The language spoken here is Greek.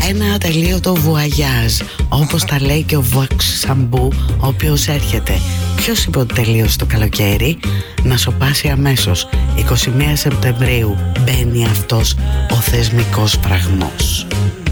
Ένα ατελείωτο βουαγιάζ, όπως τα λέει και ο Vox Σαμπού, ο οποίος έρχεται. Ποιος είπε ότι τελείωσε το καλοκαίρι? Να σωπάσει αμέσως. 21 Σεπτεμβρίου μπαίνει αυτός ο θεσμικός φραγμός.